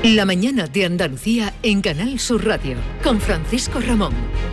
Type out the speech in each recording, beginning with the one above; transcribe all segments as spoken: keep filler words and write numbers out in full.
La mañana de Andalucía en Canal Sur Radio, con Francisco Ramón.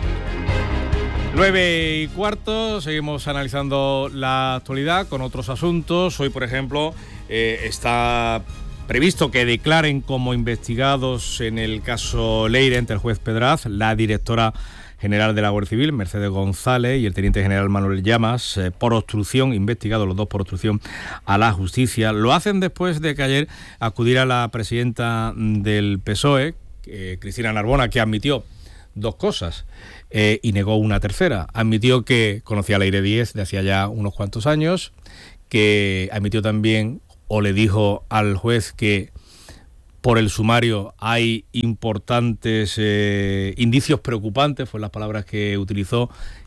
Nueve y cuarto, seguimos analizando la actualidad con otros asuntos. Hoy, por ejemplo, eh, está previsto que declaren como investigados en el caso Leire ante el juez Pedraz la directora general de la Guardia Civil, Mercedes González, y el teniente general Manuel Llamas, eh, por obstrucción, investigados los dos por obstrucción a la justicia. Lo hacen después de que ayer acudiera la presidenta del P S O E, eh, Cristina Narbona, que admitió dos cosas eh, y negó una tercera. Admitió que conocía a Leire Díez de hacía ya unos cuantos años, que admitió también, o le dijo al juez, que por el sumario hay importantes eh, indicios preocupantes, fueron las palabras que utilizó,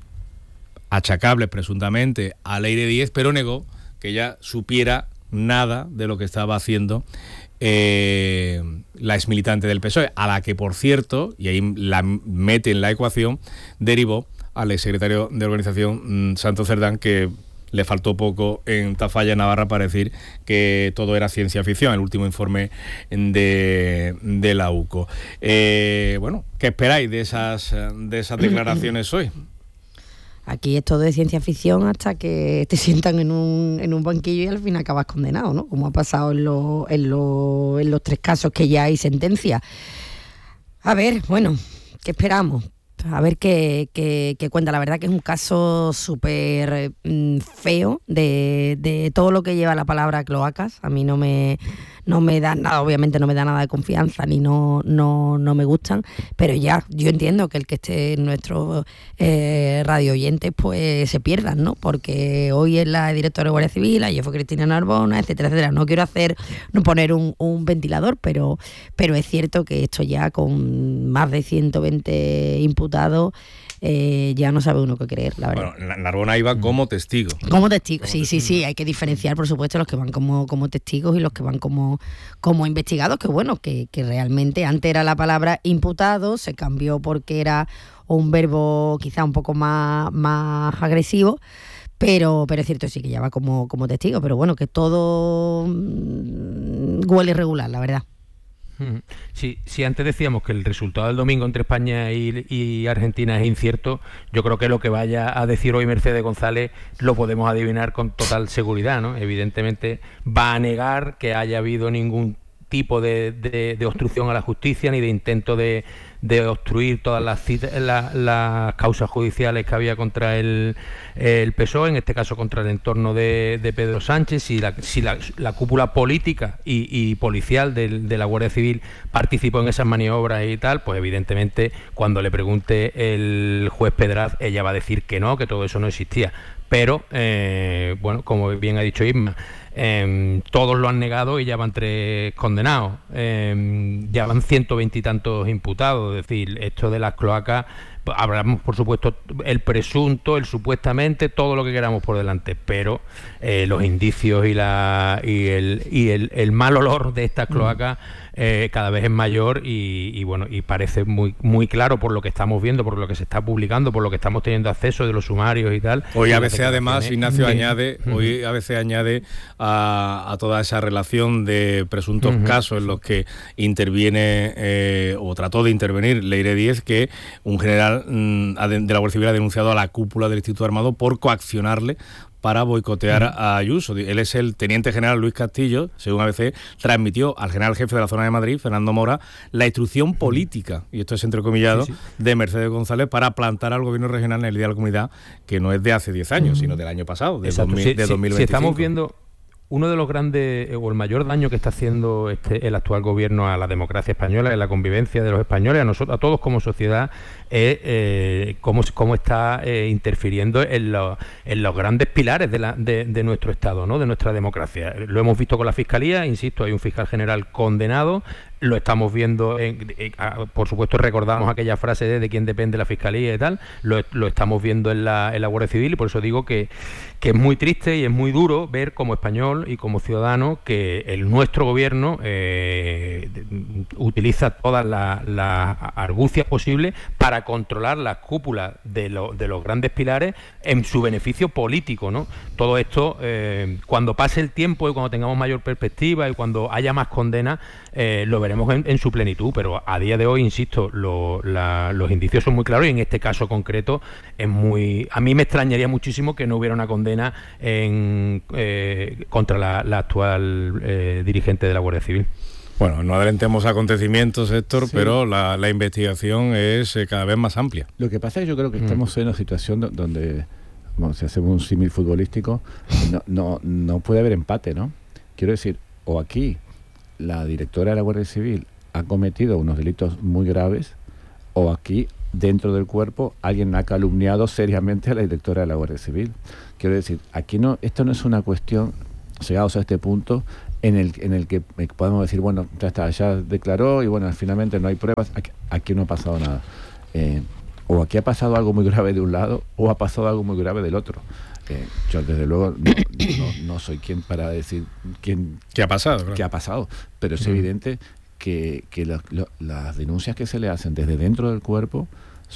achacables presuntamente a Leire Díez, pero negó que ella supiera nada de lo que estaba haciendo eh, la exmilitante del P S O E, a la que, por cierto, y ahí la mete en la ecuación, derivó al exsecretario de organización mmm, Santos Cerdán, que le faltó poco en Tafalla, Navarra, para decir que todo era ciencia ficción, el último informe de, de la U C O. Eh, bueno, ¿qué esperáis de esas, de esas declaraciones hoy? Aquí es todo de ciencia ficción hasta que te sientan en un, en un banquillo y al fin acabas condenado, ¿no? Como ha pasado en, lo, en, lo, en los tres casos que ya hay sentencia. A ver, bueno, ¿qué esperamos? A ver qué, qué, qué cuenta. La verdad que es un caso súper mm, feo de, de todo lo que lleva la palabra cloacas. A mí no me, no me da nada, obviamente no me da nada de confianza, ni no, no, no me gustan, pero ya, yo entiendo que el que esté en nuestros eh, radio oyentes pues se pierdan, ¿no? Porque hoy es la directora de Guardia Civil, ayer fue Cristina Narbona, etcétera, etcétera. No quiero hacer, no poner un, un ventilador, pero, pero es cierto que esto ya con más de ciento veinte imputados, Eh, ya no sabe uno qué creer, la verdad. Bueno, Narbona iba como testigo. Como testigo, sí, sí, sí. Hay que diferenciar, por supuesto, los que van como, como testigos y los que van como, como investigados, que bueno, que, que realmente antes era la palabra imputado, se cambió porque era un verbo quizá un poco más, más agresivo. Pero, pero es cierto, sí, que ya va como, como testigo. Pero bueno, que todo huele irregular, la verdad. Sí, si antes decíamos que el resultado del domingo entre España y, y Argentina es incierto, yo creo que lo que vaya a decir hoy Mercedes González lo podemos adivinar con total seguridad, ¿no? Evidentemente va a negar que haya habido ningún tipo de, de, de obstrucción a la justicia ni de intento de, de obstruir todas las, la, las causas judiciales que había contra el, el P S O E, en este caso contra el entorno de, de Pedro Sánchez. Si la, si la, la cúpula política y, y policial de, de la Guardia Civil participó en esas maniobras y tal, pues evidentemente cuando le pregunte el juez Pedraz, ella va a decir que no, que todo eso no existía. Pero, eh, bueno, como bien ha dicho Isma, eh, todos lo han negado y ya van tres condenados, eh, ya van ciento veinte y tantos imputados. Es decir, esto de las cloacas, hablamos por supuesto el presunto, el supuestamente, todo lo que queramos por delante, pero eh, los indicios y la y el y el, el mal olor de estas cloacas eh, cada vez es mayor y, y bueno, y parece muy muy claro por lo que estamos viendo, por lo que se está publicando, por lo que estamos teniendo acceso de los sumarios y tal. Hoy a veces además Ignacio sí. añade, uh-huh. hoy a veces añade a, a toda esa relación de presuntos uh-huh. casos en los que interviene eh, o trató de intervenir Leire Díez, que un general de la Guardia Civil ha denunciado a la cúpula del Instituto Armado por coaccionarle para boicotear a Ayuso. Él es el teniente general Luis Castillo, según A B C, transmitió al general jefe de la zona de Madrid, Fernando Mora, la instrucción política, y esto es entrecomillado, sí, sí. de Mercedes González para plantar al gobierno regional en el Día de la Comunidad, que no es de hace diez años, sino del año pasado, de, dos mil, sí, de sí, dos mil veinticinco. Si estamos viendo uno de los grandes, o el mayor daño que está haciendo este, el actual gobierno a la democracia española, a la convivencia de los españoles, a nosotros, a todos como sociedad, es eh, cómo, cómo está eh, interfiriendo en, lo, en los grandes pilares de, la, de, de nuestro Estado, ¿no? De nuestra democracia. Lo hemos visto con la Fiscalía, insisto, hay un fiscal general condenado. Lo estamos viendo, en, en, por supuesto recordamos aquella frase de, de quién depende la Fiscalía y tal, lo, lo estamos viendo en la, en la Guardia Civil, y por eso digo que, que es muy triste y es muy duro ver como español y como ciudadano que el nuestro gobierno eh, utiliza todas las la argucias posibles para para controlar las cúpulas de, lo, de los grandes pilares en su beneficio político, ¿no? Todo esto, eh, cuando pase el tiempo y cuando tengamos mayor perspectiva y cuando haya más condenas, eh, lo veremos en, en su plenitud, pero a día de hoy, insisto, lo, la, los indicios son muy claros y en este caso concreto es muy... A mí me extrañaría muchísimo que no hubiera una condena en, eh, contra la, la actual eh, dirigente de la Guardia Civil. Bueno, no adelantemos acontecimientos, Héctor, sí. pero la, la investigación es eh, cada vez más amplia. Lo que pasa es que yo creo que estamos mm. en una situación do- donde, bueno, si hacemos un símil futbolístico, no, no, no puede haber empate, ¿no? Quiero decir, o aquí la directora de la Guardia Civil ha cometido unos delitos muy graves, o aquí, dentro del cuerpo, alguien ha calumniado seriamente a la directora de la Guardia Civil. Quiero decir, aquí no, esto no es una cuestión, llegados a este punto, en el, en el que podemos decir, bueno, ya está, ya declaró y bueno, finalmente no hay pruebas, aquí, aquí no ha pasado nada. Eh, o aquí ha pasado algo muy grave de un lado o ha pasado algo muy grave del otro. Eh, yo desde luego no, no, no soy quien para decir quién, ¿Qué ha pasado? Claro. qué ha pasado, pero es mm. evidente que, que lo, lo, las denuncias que se le hacen desde dentro del cuerpo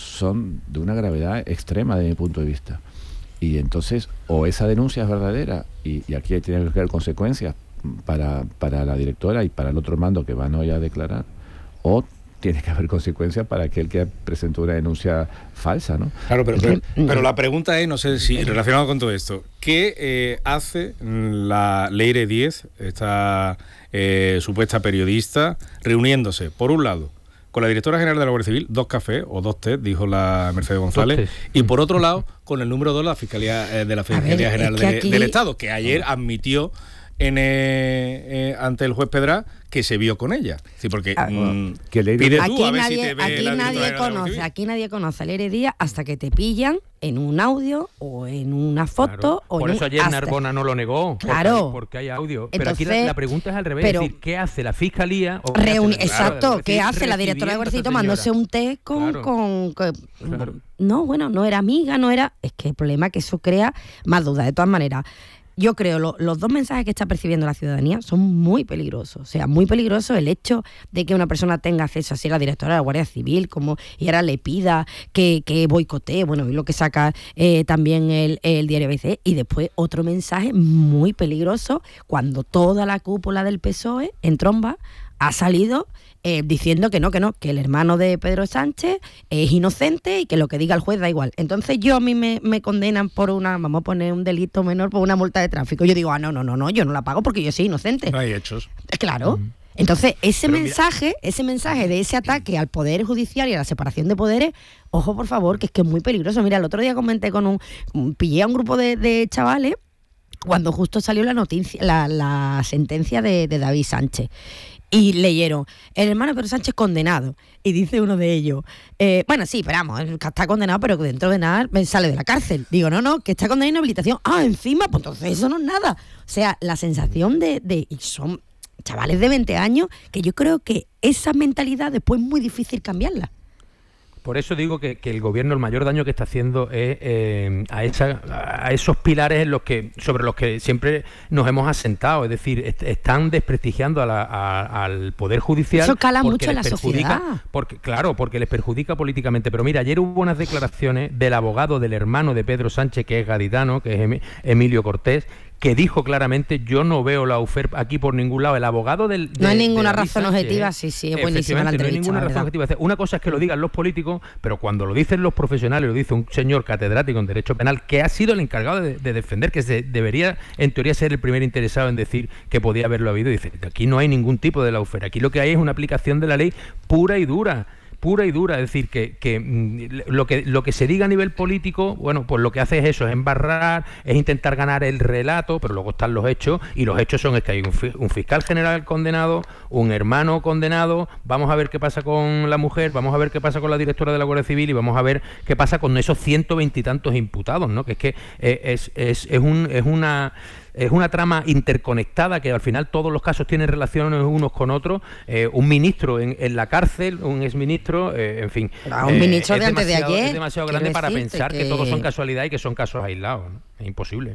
son de una gravedad extrema desde mi punto de vista. Y entonces, o esa denuncia es verdadera y, y aquí tiene que haber consecuencias para, para la directora y para el otro mando que van hoy a declarar, o tiene que haber consecuencias para aquel que presentó una denuncia falsa, ¿no? Claro, pero, pero, pero la pregunta es, no sé si relacionado con todo esto, ¿qué eh, hace la Leire Díez, esta eh, supuesta periodista, reuniéndose, por un lado, con la directora general de la Guardia Civil, dos cafés o dos té, dijo la Mercedes González, y por otro lado, con el número dos de la Fiscalía, eh, de la Fiscalía ver, General es que de, aquí... del Estado, que ayer admitió en eh, eh, ante el juez Pedra que se vio con ella. Sí, porque ah, mmm, que le pide aquí tú a ver nadie, si te ve aquí la nadie conoce, aquí nadie conoce a Leire Díaz hasta que te pillan en un audio o en una foto. Claro. O por en eso un, ayer hasta... Narbona no lo negó. Claro. Porque, porque hay audio. Entonces, pero aquí la, la pregunta es al revés. pero, es decir, ¿qué hace la Fiscalía? O reuni- hace la, exacto, claro, ¿qué decir, hace la directora de Guardia Civil tomándose un té con... Claro. con, con Claro. No, bueno, no era amiga, no era... Es que el problema es que eso crea más dudas. De todas maneras, yo creo lo, los dos mensajes que está percibiendo la ciudadanía son muy peligrosos. O sea, muy peligroso el hecho de que una persona tenga acceso así a la directora de la Guardia Civil, como y ahora le pida que, que boicotee, bueno, es lo que saca eh, también el, el diario A B C. Y después otro mensaje muy peligroso cuando toda la cúpula del P S O E en tromba ha salido eh, diciendo que no, que no, que el hermano de Pedro Sánchez es inocente y que lo que diga el juez da igual. Entonces yo a mí me, me condenan por una, vamos a poner un delito menor, por una multa de tráfico. Yo digo, ah, no, no, no, no, yo no la pago porque yo soy inocente. No hay hechos. Claro. Mm. Entonces, ese Pero mensaje, mira, ese mensaje de ese ataque al Poder Judicial y a la separación de poderes, ojo, por favor, que es que es muy peligroso. Mira, el otro día comenté con un, pillé a un grupo de, de chavales cuando justo salió la noticia, la, la sentencia de, de David Sánchez. Y leyeron, el hermano Pedro Sánchez condenado. Y dice uno de ellos, eh, bueno, sí, pero vamos, está condenado, pero dentro de nada sale de la cárcel. Digo, no, no, que está condenado en inhabilitación. Ah, encima, pues entonces eso no es nada. O sea, la sensación de... de y son chavales de veinte años, que yo creo que esa mentalidad después es muy difícil cambiarla. Por eso digo que, que el gobierno el mayor daño que está haciendo es eh, a, esa, a esos pilares en los que, sobre los que siempre nos hemos asentado, es decir, est- están desprestigiando a la, a, al Poder Judicial. Eso cala mucho en la sociedad. Porque, claro, porque les perjudica políticamente. Pero mira, ayer hubo unas declaraciones del abogado del hermano de Pedro Sánchez, que es gaditano, que es Em- Emilio Cortés, que dijo claramente, yo no veo la UFER aquí por ningún lado. El abogado del... De, no hay ninguna de razón Sánchez, objetiva, sí, sí, es buenísima la entrevista. No hay ninguna razón objetiva. Una cosa es que lo digan los políticos, pero cuando lo dicen los profesionales, lo dice un señor catedrático en Derecho Penal, que ha sido el encargado de, de defender, que se debería, en teoría, ser el primer interesado en decir que podía haberlo habido, dice, aquí no hay ningún tipo de la UFER, aquí lo que hay es una aplicación de la ley pura y dura. pura y dura, es decir, que, que lo que lo que se diga a nivel político, bueno, pues lo que hace es eso, es embarrar, es intentar ganar el relato, pero luego están los hechos, y los hechos son es que hay un, un fiscal general condenado, un hermano condenado, vamos a ver qué pasa con la mujer, vamos a ver qué pasa con la directora de la Guardia Civil y vamos a ver qué pasa con esos ciento veintitantos imputados, ¿no? Que es que es, es, es, un, es una... Es una trama interconectada que al final todos los casos tienen relaciones unos con otros. Eh, un ministro en, en la cárcel, un exministro, eh, en fin. Ah, un ministro eh, de antes de ayer. Es demasiado grande para pensar que... que todos son casualidad y que son casos aislados, ¿no? Es imposible.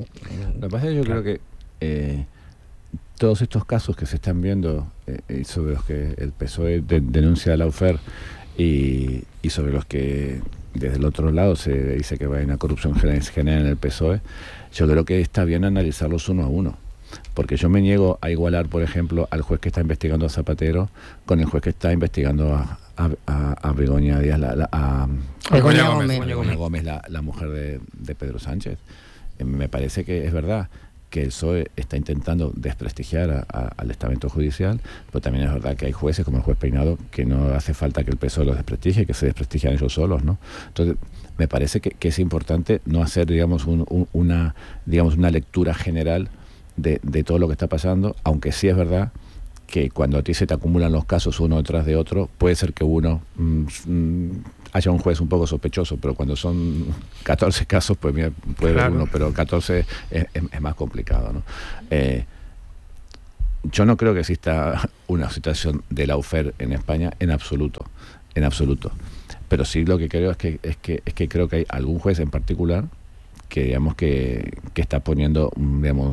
Lo que pasa es que yo claro. creo que eh, todos estos casos que se están viendo eh, sobre los que el P S O E de, denuncia a la UFER y, y sobre los que desde el otro lado se dice que hay una corrupción general en el P S O E, yo creo que está bien analizarlos uno a uno. Porque yo me niego a igualar, por ejemplo, al juez que está investigando a Zapatero con el juez que está investigando a, a, a, a Begoña Díaz, la, la, a, Begoña a Gómez, Begoña Gómez, Gómez la, la mujer de, de Pedro Sánchez. Eh, me parece que es verdad que el P S O E está intentando desprestigiar a, a, al estamento judicial, pero también es verdad que hay jueces como el juez Peinado que no hace falta que el P S O E los desprestigie, que se desprestigian ellos solos, ¿no? Entonces, me parece que, que es importante no hacer, digamos, un, un, una, digamos, una lectura general De, de todo lo que está pasando, aunque sí es verdad que cuando a ti se te acumulan los casos uno detrás de otro, puede ser que uno mmm, haya un juez un poco sospechoso, pero cuando son catorce casos, pues mira, puede claro. haber uno, pero catorce es, es, es más complicado, ¿no? Eh, yo no creo que exista una situación de lawfare en España en absoluto, en absoluto. Pero sí lo que creo es que es que es que creo que hay algún juez en particular que digamos que, que está poniendo, digamos,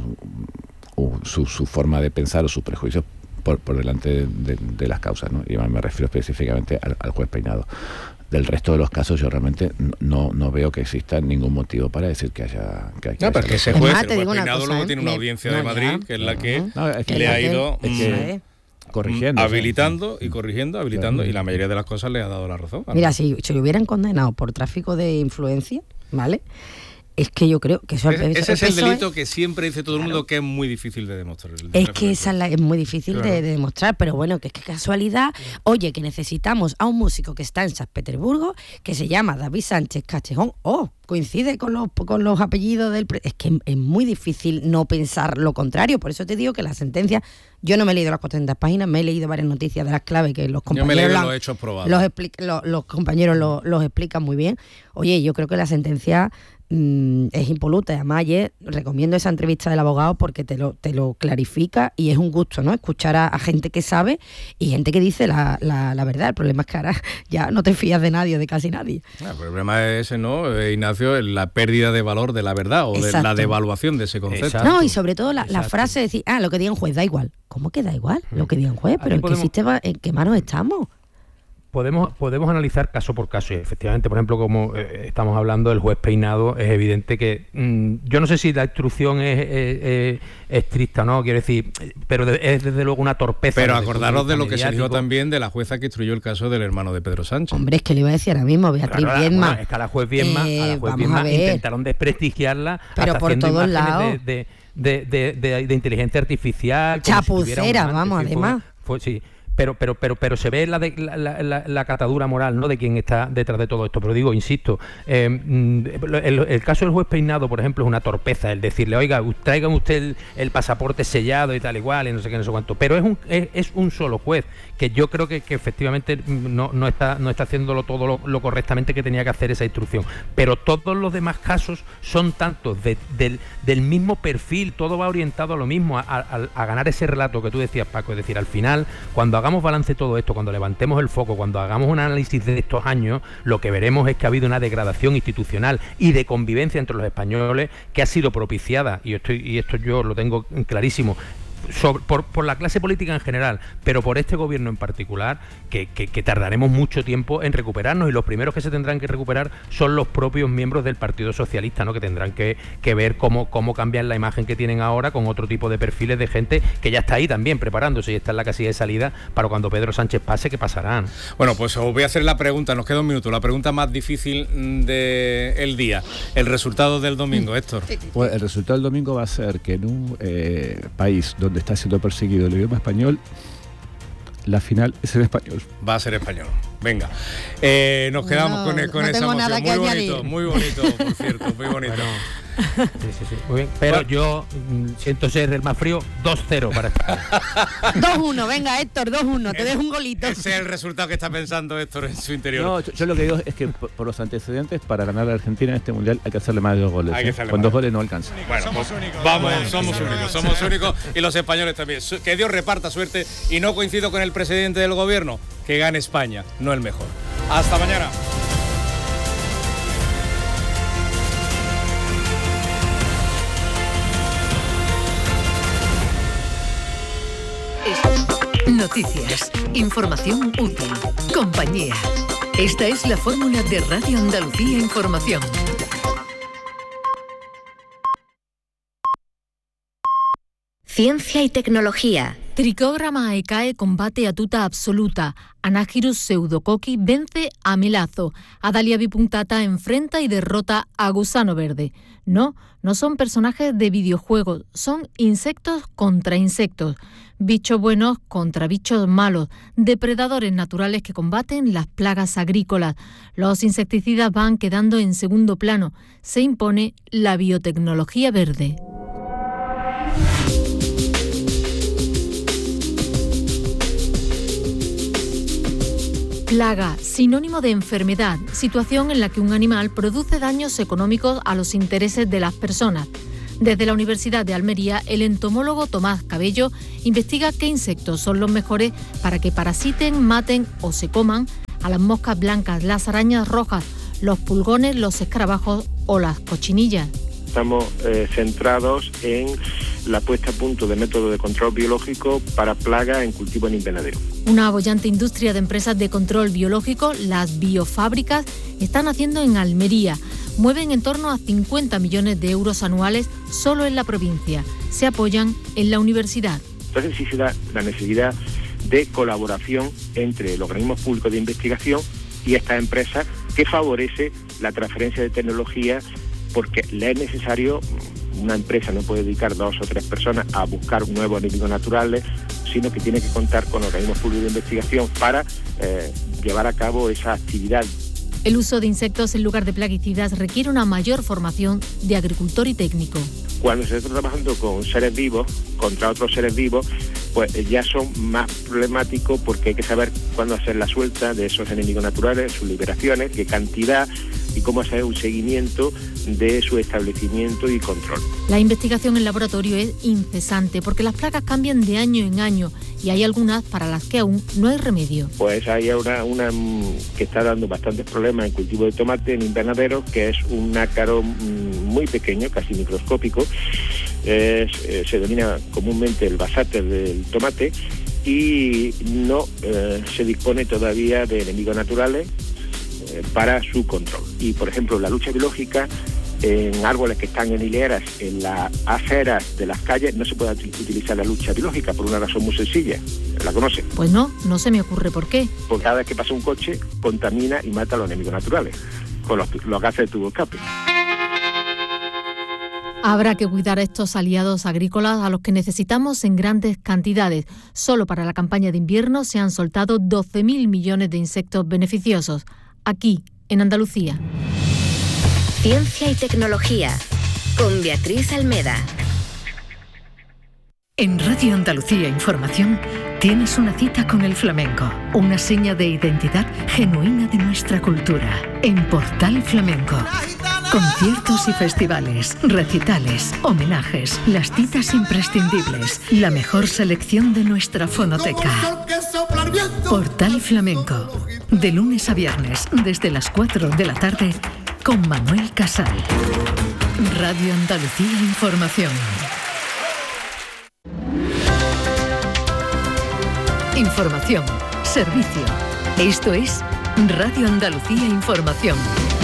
su, su forma de pensar o sus prejuicios por, por delante de, de, de las causas, ¿no? Y me refiero específicamente al, al juez Peinado. Del resto de los casos yo realmente no, no veo que exista ningún motivo para decir que haya... Que, que no, porque ese Es juez, más, el te juez digo una Peinado cosa, luego ¿eh? tiene una Me- audiencia no, de Madrid, ya. que es la que No, es que le la ha que- ido es mm, que- corrigiendo. habilitando y corrigiendo, habilitando, Claro. y la mayoría de las cosas le ha dado la razón. Mira, si, si lo hubieran condenado por tráfico de influencia, ¿vale? Es que yo creo que eso... Ese, ese es el P S O E delito que siempre dice todo el mundo que es muy difícil de demostrar. el Es tráfico que de esa es, la- es muy difícil Claro. de, de demostrar, pero bueno, que es que casualidad, oye, que necesitamos a un músico que está en San Petersburgo, que se llama David Sánchez Castejón, oh, coincide con los, con los apellidos del... pre- Es que es muy difícil no pensar lo contrario, por eso te digo que la sentencia, yo no me he leído las cuatrocientas páginas, me he leído varias noticias de las claves que los Yo me he compañeros... leído la- los hechos probados. los, expli- los, los compañeros lo- los explican muy bien. Oye, yo creo que la sentencia mm, es impoluta. Además, ayer recomiendo esa entrevista del abogado porque te lo, te lo clarifica y es un gusto, ¿no? Escuchar a, a gente que sabe y gente que dice la, la, la verdad. El problema es que ahora ya no te fías de nadie, de casi nadie. Ah, el problema es ese, ¿no, eh, Ignacio? La pérdida de valor de la verdad o de Exacto. la devaluación de ese concepto. Exacto. No, y sobre todo la, la Exacto. frase de decir, ah, lo que diga un juez da igual. ¿Cómo que da igual? Lo que diga un juez, pero ¿en qué podemos- sistema, en qué manos estamos? Podemos, podemos analizar caso por caso y efectivamente, por ejemplo, como eh, estamos hablando del juez Peinado, es evidente que mm, yo no sé si la instrucción es, es, es estricta o no, quiero decir, pero de- es desde luego una torpeza. Pero desde el acordaros punto de lo vista que se dijo mediático. también de la jueza que instruyó el caso del hermano de Pedro Sánchez. Hombre, es que le iba a decir ahora mismo, Beatriz Claro, Viedma. bueno, es que a la juez Viedma, a la Eh, juez vamos Viedma a ver. intentaron desprestigiarla Pero hasta por haciendo todos imágenes lados. de, de, de, de, de- de inteligencia artificial. como si tuviera un Chapucera, amante, vamos, en fin, fue- además. fue- sí. Pero, pero, pero, pero se ve la, de, la, la, la, la catadura moral, ¿no?, de quien está detrás de todo esto. Pero digo, insisto, eh, mm, el, el caso del juez Peinado, por ejemplo, es una torpeza el decirle, oiga, u- traigan usted el, el pasaporte sellado y tal igual, y no sé qué, no sé cuánto. Pero es un, es, es un solo juez, que yo creo que, que efectivamente no, no está no está haciéndolo todo lo, lo correctamente que tenía que hacer esa instrucción. Pero todos los demás casos son tantos de, del, del mismo perfil, todo va orientado a lo mismo, a, a, a ganar ese relato que tú decías, Paco. Es decir, al final, cuando hagamos balance de todo esto, cuando levantemos el foco, cuando hagamos un análisis de estos años, lo que veremos es que ha habido una degradación institucional y de convivencia entre los españoles que ha sido propiciada, y estoy y esto yo lo tengo clarísimo, sobre, por, por la clase política en general, pero por este gobierno en particular, que, que, que tardaremos mucho tiempo en recuperarnos, y los primeros que se tendrán que recuperar son los propios miembros del Partido Socialista, ¿no?, que tendrán que, que ver cómo, cómo cambian la imagen que tienen ahora con otro tipo de perfiles de gente que ya está ahí también preparándose y está en la casilla de salida para cuando Pedro Sánchez pase, que pasarán. Bueno, pues os voy a hacer la pregunta, nos queda un minuto, la pregunta más difícil del día. El resultado del domingo, Héctor. Pues el resultado del domingo va a ser que en un eh, país donde está siendo perseguido el idioma español, la final es en español. Va a ser español. Venga, eh, nos quedamos No, con, con no esa tengo emoción. nada que Muy añadir. bonito, muy bonito, por cierto, muy bonito. Bueno, sí, sí, sí, muy bien. Pero Bueno. yo mm, siento ser el más frío, dos cero para España. dos uno, venga Héctor, dos uno, te dejo un golito. Ese es el resultado que está pensando Héctor en su interior. No, yo, yo lo que digo es que por, por los antecedentes, para ganar a Argentina en este mundial hay que hacerle más de dos goles. Hay que ¿eh? hacerle Con más. dos goles no alcanza. Bueno, pues vamos, somos únicos, somos únicos y los españoles también. Su- Que Dios reparta suerte, y no coincido con el presidente del gobierno, que gane España, no el mejor. Hasta mañana. Noticias, información útil, compañía. Esta es la fórmula de Radio Andalucía Información. Ciencia y tecnología. Trichogramma aecae combate a tuta absoluta. Anagyrus pseudocoqui vence a Melazo. Adalia bipunctata enfrenta y derrota a Gusano Verde. No, no son personajes de videojuegos, son insectos contra insectos. Bichos buenos contra bichos malos. Depredadores naturales que combaten las plagas agrícolas. Los insecticidas van quedando en segundo plano. Se impone la biotecnología verde. Plaga, sinónimo de enfermedad, situación en la que un animal produce daños económicos a los intereses de las personas. Desde la Universidad de Almería, el entomólogo Tomás Cabello investiga qué insectos son los mejores para que parasiten, maten o se coman a las moscas blancas, las arañas rojas, los pulgones, los escarabajos o las cochinillas. Estamos eh, centrados en la puesta a punto de métodos de control biológico para plagas en cultivo en invernadero. Una boyante industria de empresas de control biológico, las biofábricas, están haciendo en Almería. Mueven en torno a cincuenta millones de euros anuales solo en la provincia. Se apoyan en la universidad. Entonces sí se da la necesidad de colaboración entre los organismos públicos de investigación y estas empresas que favorece la transferencia de tecnología, porque le es necesario, una empresa no puede dedicar dos o tres personas a buscar nuevos enemigos naturales, sino que tiene que contar con organismos públicos de investigación para eh, llevar a cabo esa actividad. El uso de insectos en lugar de plaguicidas requiere una mayor formación de agricultor y técnico. Cuando se está trabajando con seres vivos, contra otros seres vivos, pues ya son más problemáticos porque hay que saber cuándo hacer la suelta de esos enemigos naturales, sus liberaciones, qué cantidad y cómo hacer un seguimiento de su establecimiento y control. La investigación en laboratorio es incesante porque las plagas cambian de año en año y hay algunas para las que aún no hay remedio. Pues hay una, una que está dando bastantes problemas en cultivo de tomate en invernadero, que es un ácaro muy pequeño, casi microscópico. Es, eh, se denomina comúnmente el basáter del tomate y no eh, se dispone todavía de enemigos naturales eh, para su control. Y por ejemplo, la lucha biológica en árboles que están en hileras en las aceras de las calles no se puede utilizar la lucha biológica por una razón muy sencilla. ¿La conoce? Pues no, no se me ocurre por qué. Porque cada vez que pasa un coche contamina y mata a los enemigos naturales con los, los gases de tubo escape. Habrá que cuidar a estos aliados agrícolas a los que necesitamos en grandes cantidades. Solo para la campaña de invierno se han soltado doce mil millones de insectos beneficiosos. Aquí, en Andalucía. Ciencia y tecnología, con Beatriz Almeda. En Radio Andalucía Información tienes una cita con el flamenco, una seña de identidad genuina de nuestra cultura. En Portal Flamenco. Conciertos y festivales, recitales, homenajes, las citas imprescindibles, la mejor selección de nuestra fonoteca. Portal Flamenco. De lunes a viernes, desde las cuatro de la tarde, con Manuel Casal. Radio Andalucía Información. Información, servicio. Esto es Radio Andalucía Información.